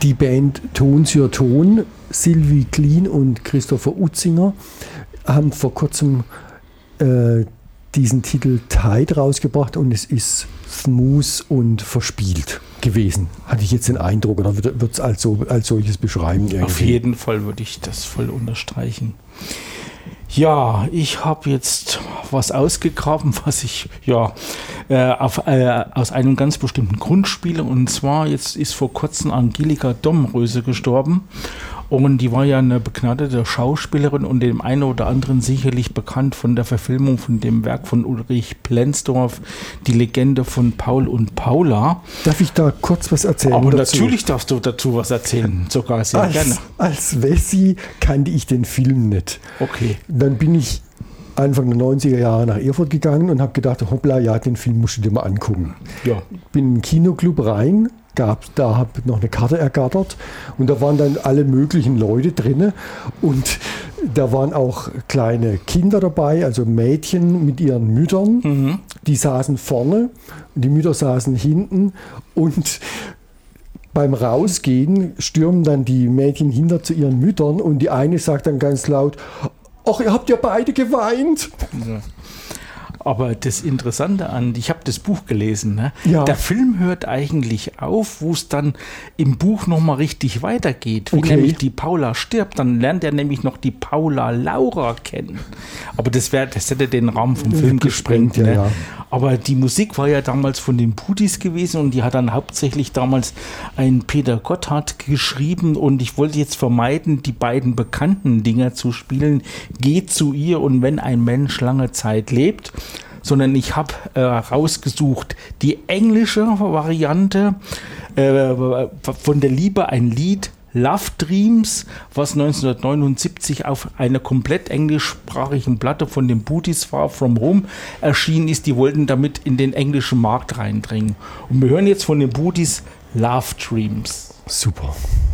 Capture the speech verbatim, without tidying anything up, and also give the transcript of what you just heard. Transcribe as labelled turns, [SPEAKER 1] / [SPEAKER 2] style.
[SPEAKER 1] die Band Ton sur Ton, Sylvie Clean und Christopher Utzinger, haben vor kurzem äh, diesen Titel Tide rausgebracht und es ist smooth und verspielt gewesen. Hatte ich jetzt den Eindruck, oder wird es als, so, als solches beschreiben? Irgendwie?
[SPEAKER 2] Auf jeden Fall würde ich das voll unterstreichen. Ja, ich habe jetzt was ausgegraben, was ich ja äh, auf, äh, aus einem ganz bestimmten Grund spiele. Und zwar, jetzt ist vor kurzem Angelika Domröse gestorben. Und die war ja eine begnadete Schauspielerin und dem einen oder anderen sicherlich bekannt von der Verfilmung von dem Werk von Ulrich Plenzdorf, die Legende von Paul und Paula.
[SPEAKER 1] Darf ich da kurz was erzählen?
[SPEAKER 2] Aber
[SPEAKER 1] dazu?
[SPEAKER 2] Natürlich darfst du dazu was erzählen, sogar sehr
[SPEAKER 1] als,
[SPEAKER 2] gerne.
[SPEAKER 1] Als Wessi kannte ich den Film nicht.
[SPEAKER 2] Okay.
[SPEAKER 1] Dann bin ich Anfang der neunziger Jahre nach Erfurt gegangen und habe gedacht, hoppla, ja, den Film musst du dir mal angucken.
[SPEAKER 2] Ja.
[SPEAKER 1] Bin in den Kinoclub rein, gab, da habe ich noch eine Karte ergattert und da waren dann alle möglichen Leute drin und da waren auch kleine Kinder dabei, also Mädchen mit ihren Müttern, mhm. die saßen vorne und die Mütter saßen hinten und beim Rausgehen stürmen dann die Mädchen hinter zu ihren Müttern und die eine sagt dann ganz laut, ach, ihr habt ja beide geweint.
[SPEAKER 2] Ja. Aber das Interessante an, ich habe das Buch gelesen, ne?
[SPEAKER 1] Ja.
[SPEAKER 2] Der Film hört eigentlich auf, wo es dann im Buch nochmal richtig weitergeht. Wie
[SPEAKER 1] Okay.
[SPEAKER 2] nämlich die Paula stirbt, dann lernt er nämlich noch die Paula Laura kennen. Aber das, wär, das hätte den Rahmen vom Film gesprengt.
[SPEAKER 1] ja,
[SPEAKER 2] Ne?
[SPEAKER 1] ja.
[SPEAKER 2] Aber die Musik war ja damals von den Pudis gewesen und die hat dann hauptsächlich damals ein Peter Gotthard geschrieben und ich wollte jetzt vermeiden, die beiden bekannten Dinger zu spielen, Geht zu ihr und Wenn ein Mensch lange Zeit lebt, sondern ich habe äh, rausgesucht die englische Variante äh, von der Liebe, ein Lied, Love Dreams, was neunzehnhundertneunundsiebzig auf einer komplett englischsprachigen Platte von den Pudis Far From Home erschienen ist. Die wollten damit in den englischen Markt reindringen. Und wir hören jetzt von den Pudis Love Dreams.
[SPEAKER 1] Super.